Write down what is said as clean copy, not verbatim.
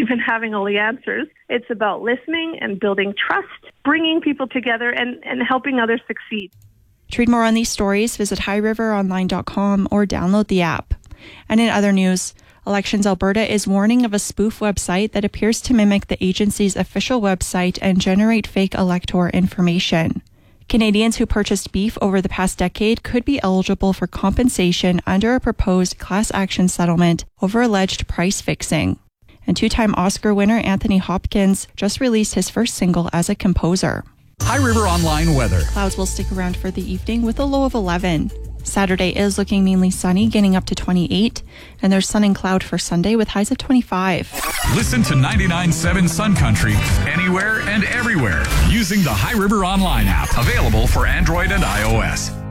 even having all the answers. It's about listening and building trust, bringing people together and helping others succeed. To read more on these stories, visit highriveronline.com or download the app. And in other news, Elections Alberta is warning of a spoof website that appears to mimic the agency's official website and generate fake elector information. Canadians who purchased beef over the past decade could be eligible for compensation under a proposed class action settlement over alleged price fixing. And two-time Oscar winner Anthony Hopkins just released his first single as a composer. High River Online weather. Clouds will stick around for the evening with a low of 11. Saturday is looking mainly sunny, getting up to 28. And there's sun and cloud for Sunday with highs of 25. Listen to 99.7 Sun Country anywhere and everywhere using the High River Online app, available for Android and iOS.